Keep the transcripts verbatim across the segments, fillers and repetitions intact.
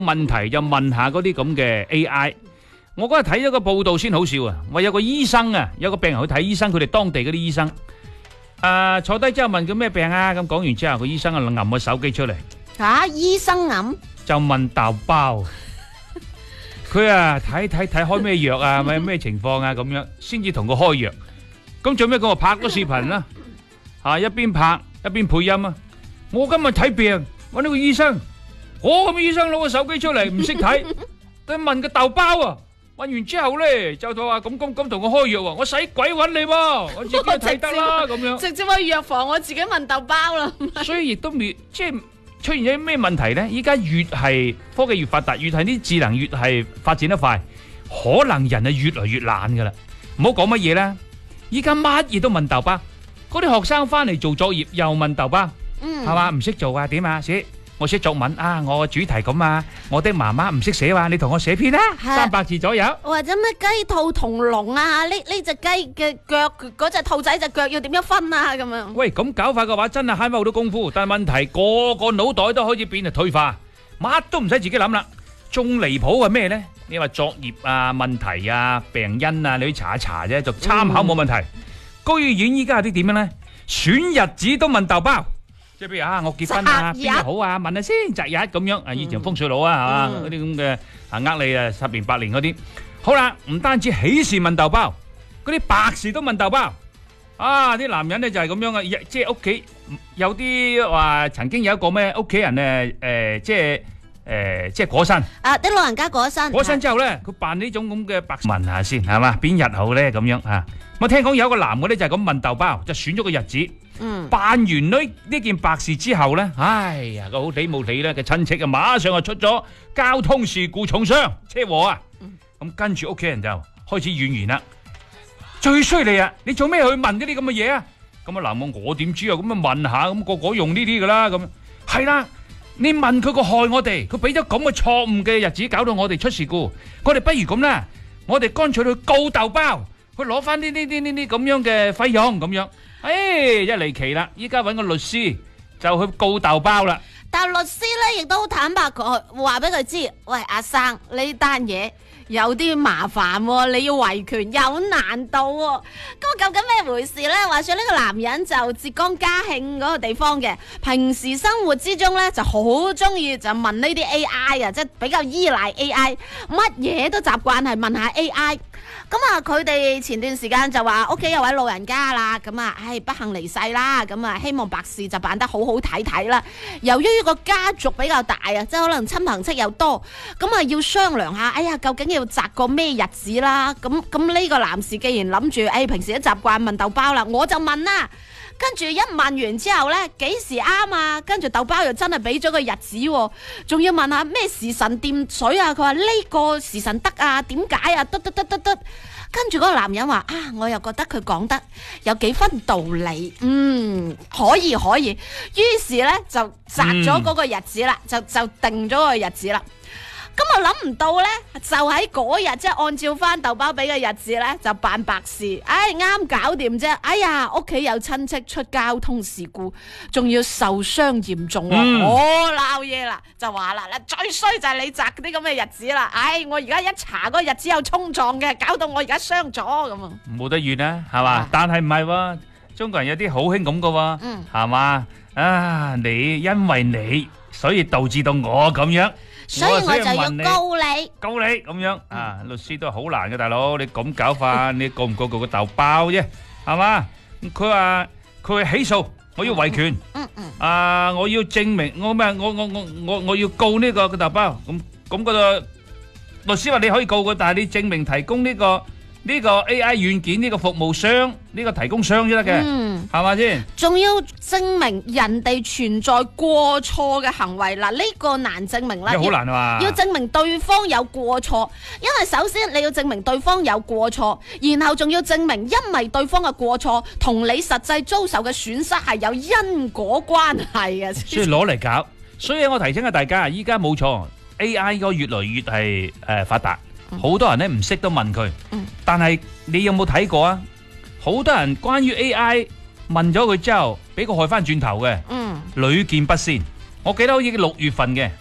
問題就問下嗰啲咁嘅 A I。我嗰日睇咗個報道先好笑啊，話有個醫生啊，有個病人去睇醫生，佢哋當地嗰啲醫生，誒坐低之後問佢咩病啊，咁講完之後，個醫生啊揞個手機出嚟， 吓醫生揞就問豆包，佢啊睇睇睇開咩藥啊，咪咩情況啊咁樣，先至同佢開藥。咁做咩佢話拍咗視頻啦，吓一邊拍一邊配音啊。我今日睇病揾到個醫生，我咁醫生攞個手機出嚟唔識睇，佢問個豆包啊。問完之後咧，就就話咁咁咁同我開藥啊！我使鬼揾你喎，我自己睇得啦咁樣。 直接去藥房，我自己問豆包啦。 所以亦都未即係出現咗咩問題咧？依家越係科技越發達，越係啲智能越係發展得快，可能人係越嚟越懶噶啦。唔好講乜嘢啦，依家乜嘢都問豆包。嗰啲學生翻嚟做作業又問豆包，係嘛？唔識做啊？點啊？寫。我寫作文啊，我個主題咁啊，我的媽媽唔識寫話，你同我寫篇啦，三百字左右。 或者咩雞兔同籠啊？呢呢隻雞嘅腳，嗰隻兔仔隻腳要點樣分啊？咁樣。喂， 咁搞法嘅話真係慳翻好多功夫，但係問題個個腦袋都開始變係退化，乜都唔使自己諗啦。仲離譜係咩咧？你話作業啊、問題啊、病因啊，你去查一查啫，就參考冇問題。居然依家有啲點樣咧？選日子都問豆包。即係譬如啊，我結婚啊，邊日好啊？問下先，擇日咁樣啊，以前風水佬啊，係嘛嗰啲咁嘅啊，呃你啊十年八年嗰啲。好啦，唔單止喜事問豆包，嗰啲白事都問豆包。啊，啲男人咧就係咁樣嘅，即係屋企有啲話曾經有一個咩屋企人誒誒，即係誒即係過身。 啊，啲老人家過身。過身之後咧，佢辦呢種咁嘅白事，問下先係嘛？邊日好咧？咁樣啊？我聽講有一個男嘅咧就係咁問豆包，就選咗個日子。嗯，辦完呢呢件白事之後咧，哎呀個好地冇地咧嘅親戚啊，馬上就出咗交通事故重傷車禍啊！咁跟住屋企人就開始怨言啦。最衰你啊！你做咩去問呢啲咁嘅嘢啊？咁啊嗱，我我點知啊？咁啊問下，咁個個用呢啲噶啦，咁係啦。你問佢個害我哋，佢俾咗咁嘅錯誤嘅日子，搞到我哋出事故。我哋不如咁啦，我哋乾脆去告豆包，去攞翻呢呢呢呢啲咁樣嘅費用咁樣。誒，一離奇啦！依家揾個律師就去告豆包啦。 但係律師咧，亦都好坦白講，話俾佢知，喂阿生，呢單嘢有啲麻煩喎，你要維權有難度喎。咁究竟咩回事咧？話說呢個男人就浙江嘉興嗰個地方嘅，平時生活之中咧就好中意就問呢啲 A I 啊，即係比較依賴 A I，乜嘢都習慣係問下 A I。咁啊，佢哋前段時間就話屋企有位老人家啦，咁啊，唉，不幸離世啦，咁啊，希望白事就辦得好好睇睇啦。由於個家族比較大啊，即係可能親朋戚友多，咁啊要商量下，哎呀，究竟要擇個咩日子啦？咁咁呢個男士既然諗住，誒，平時都習慣問豆包啦，我就問啦。跟住一問完之後呢，幾時啱啊？跟住豆包又真係俾咗個日子，仲要問下咩時辰掂水啊？佢話呢個時辰得啊？點解啊？得得得得得。跟住嗰個男人話啊，我又覺得佢講得有幾分道理，嗯，可以可以。於是呢，就擇咗嗰個日子啦，就就定咗個日子啦。咁我諗唔到咧，就喺嗰日即係按照翻豆包俾嘅日子咧，就辦白事，唉啱搞掂啫。哎呀，屋企有親戚出交通事故，仲要受傷嚴重， 嗯、 我鬧嘢啦，就話啦，最衰就係你擇啲咁嘅日子啦。唉，我而家一查嗰個日子有衝撞嘅，搞到我而家傷咗咁啊。 冇得怨啊，係嘛？但係唔係喎，中國人有啲好興咁噶喎，係嘛？啊，你因為你，所以導致到我咁樣。 所以我就要告你， 告你咁樣啊！律師都係好難嘅，大佬，你咁搞法，你告唔告告個豆包啫，係嘛？佢話佢係起訴，我要維權，嗯嗯，啊，我要證明我咩？我我我我我要告呢個個豆包，咁咁個律師話你可以告佢，但係你證明提供呢個。呢個 A I 軟件呢個服務商呢個提供商先得嘅，係咪先？仲要證明人哋存在過錯嘅行為，嗱呢個難證明啦。好難啊嘛！要證明對方有過錯，因為首先你要證明對方有過錯，然後仲要證明因為對方嘅過錯同你實際遭受嘅損失係有因果關係嘅。所以攞嚟搞，所以我提醒下大家，依家冇錯 ，A I 個越來越係誒發達。好多人咧唔識都問佢，但係你有冇睇過啊？好多人關於 A I 問咗佢之後，俾佢害翻轉頭嘅，屢見不鮮。我記得好似六月份嘅，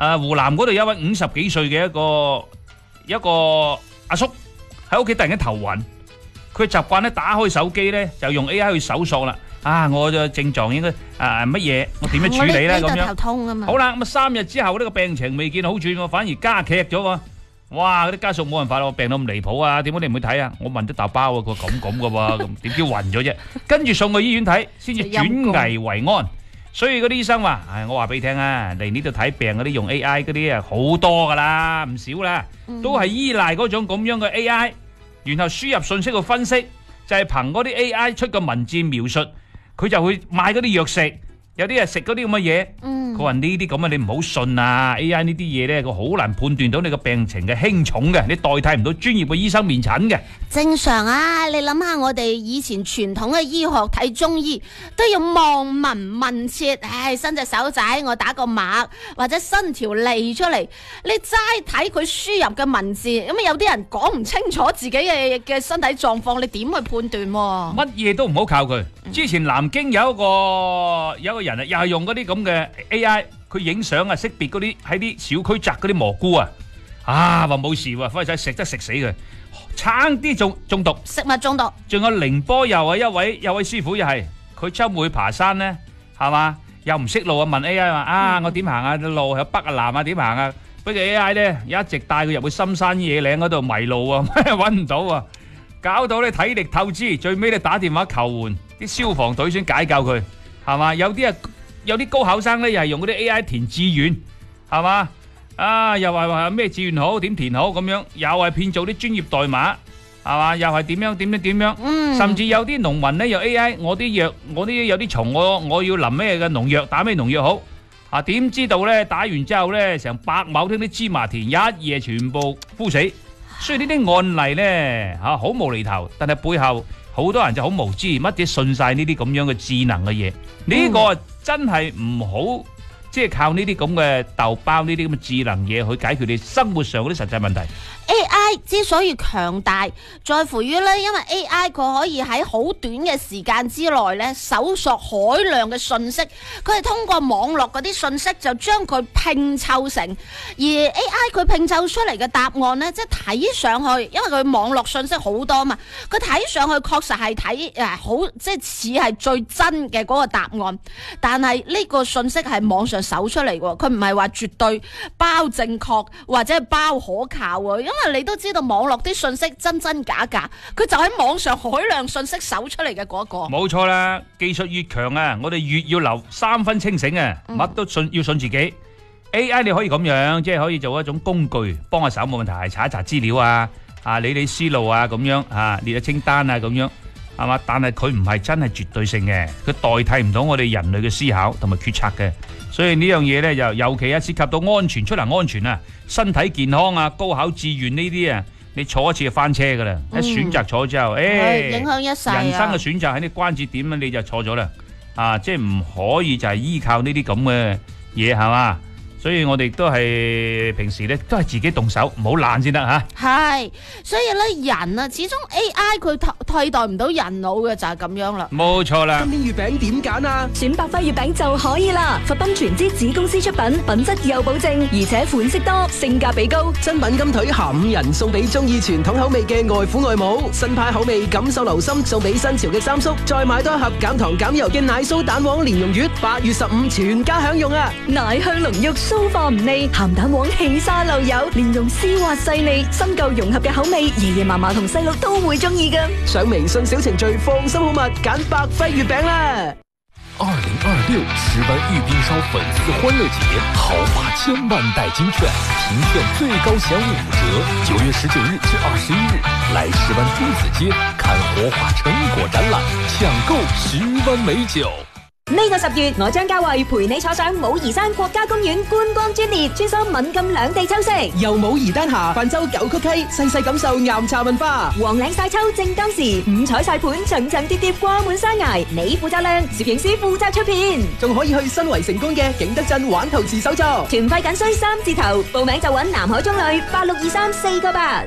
誒湖南嗰度有一位五十幾歲嘅一個一個阿叔喺屋企突然間頭暈，佢習慣咧打開手機咧就用 A I 去搜索啦。啊，我嘅症狀應該誒乜嘢，我點樣處理咧咁樣？ 頭痛啊嘛。 好啦，咁啊三日之後呢個病情未見好轉喎，反而加劇咗喎。哇！嗰啲家屬冇辦法咯，病到咁離譜啊！點解你唔去睇啊？我問啲豆包啊，佢咁咁嘅喎，咁點知暈咗啫？跟住送去醫院睇，先至轉危為安。所以嗰啲醫生話：，唉，我話俾你聽啊，嚟呢度睇病嗰啲用 A I 嗰啲啊，好多噶啦，唔少啦，都係依賴嗰種咁樣嘅 A I，然後輸入信息去分析，就係憑嗰啲 A I 出個文字描述，佢就會買嗰啲藥食。有啲人食嗰啲咁嘅嘢，佢話呢啲咁嘅你唔好信啊 ！A I 呢啲嘢咧，佢好難判斷到你個病情嘅輕重嘅，你代替唔到專業嘅醫生面診嘅。 正常啊，你諗下我哋以前傳統嘅醫學睇中醫都要望聞問切，唉，伸隻手仔我打個脈，或者伸條脷出嚟，你齋睇佢輸入嘅文字，咁啊有啲人講唔清楚自己嘅嘅身體狀況，你點去判斷？ 乜嘢都唔好靠佢。之前南京有一個有一個人啊，又係用嗰啲咁嘅 A I， 佢影相啊，識別嗰啲喺啲小區摘嗰啲蘑菇啊，啊話冇事喎，翻去食得食死佢，差啲中中毒， 食物中毒。仲有寧波又係一位有位師傅又係，佢周末去爬山咧，係嘛，又唔識路啊，問 A I 話啊我點行啊，路係北啊南啊點行啊，不過 A I 咧一直帶佢入去深山野嶺嗰度迷路啊，揾唔到啊，搞到咧體力透支，最尾咧打電話求援。啲消防隊先解救佢，係嘛？有啲啊，有啲高考生咧，又係用嗰啲 A I 填志願，係嘛？啊，又話話咩志願好，點填好咁樣，又係騙做啲專業代碼，係嘛？又係點樣點樣點樣，嗯、甚至有啲農民咧，用 A I，我啲藥，我啲有啲蟲，我我要淋咩嘅農藥，打咩農藥好？啊，點知道咧？打完之後咧，成百畝聽啲芝麻田一夜全部枯死。所以呢啲案例咧，吓好無厘頭，但係背後。好多人就好無知，乜嘢信晒呢啲咁樣嘅智能嘅嘢？呢個真係唔好，即係靠呢啲咁嘅豆包呢啲咁嘅智能嘢去解決你生活上嗰啲實際問題。 A I 之所以強大，在乎於咧，因為 A I 佢可以喺好短嘅時間之內咧，搜索海量嘅信息，佢係通過網絡嗰啲信息就將佢拼湊成，而 A I 佢拼湊出嚟嘅答案咧，即係睇上去，因為佢網絡信息好多嘛，佢睇上去確實係睇誒好，即係似係最真嘅嗰個答案，但係呢個信息係網上搜出嚟嘅，佢唔係話絕對包正確或者係包可靠喎，因為你都知道網絡啲信息真真假假，佢就喺網上海量信息搜出嚟嘅嗰個。冇錯啦，技術越強啊，我哋越要留三分清醒啊，乜都信要信自己。A I 你可以咁樣，即係可以做一種工具，幫下手冇問題，查一查資料啊，啊理理思路啊咁樣啊，列咗清單啊咁樣，係嘛？但係佢唔係真係絕對性嘅，佢代替唔到我哋人類嘅思考同埋決策嘅。所以呢樣嘢咧，就尤其係涉及到安全、出行安全啊、身體健康啊、高考志願呢啲啊，你坐一次就翻車噶啦！一選擇坐之後，誒， 影響一世啊！ 人生嘅選擇喺啲關節點啊，你就錯咗啦！啊，即係唔可以就係依靠呢啲咁嘅嘢，係嘛？所以我哋都係平時咧，都係自己動手，唔好懶先得吓。 係，所以咧人啊，始終 A I 佢替替代唔到人腦嘅，就係咁樣啦。 冇錯啦。 今年月餅點揀啊？ 選百輝月餅就可以啦。佛賓全資子公司出品，品質有保證，而且款式多，性價比高。 真品金腿下五人送俾中意傳統口味嘅外父外母，新派口味感受流心送俾新潮嘅三叔，再買多一盒減糖減油嘅奶酥蛋黃蓮蓉月，八月十五全家享用啊！ 奶香濃郁。酥化唔膩，鹹蛋黃起沙漏油，蓮蓉絲滑細膩，新舊融合嘅口味，爺爺嫲嫲同細路都會中意㗎。 上微信小程序放心好物，揀百輝月餅啦！ 二零二六十萬玉冰燒粉絲歡樂節，豪華千萬代金券，平券最高享五折。九月十九日至二十一日，來十灣珠子街看活化成果展覽，搶購十灣美酒。 呢個十月，我張家慧陪你坐上武夷山國家公園觀光專列，穿梭閩贛兩地秋色， 由武夷丹霞泛舟九曲溪，細細感受岩茶文化。 黃嶺晒秋正當時，五彩晒盤層層疊疊掛滿山崖，你負責亮，攝影師負責出片， 仲可以去新圍成功嘅景德鎮玩陶瓷手作。 團費僅需三字頭，報名就揾南海中旅八六二三四個八。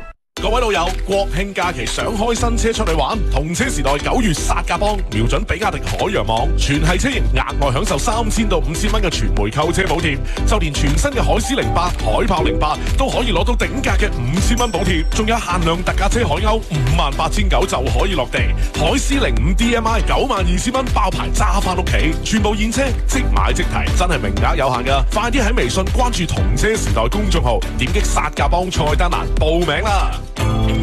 各位老友，國慶假期想開新車出去玩，同車時代九月殺價幫，瞄準比亞迪海洋網，全系車型額外享受三千到五千蚊嘅全回購車補貼，就連全新嘅海獅零八、海豹零八都可以攞到頂價嘅五千蚊補貼，仲有限量特價車海鷗五萬八千九就可以落地，海獅零五 D M I 九萬二千蚊包牌揸翻屋企，全部現車即買即提，真係名額有限噶，快啲喺微信關注同車時代公眾號，點擊殺價幫菜單欄報名啦！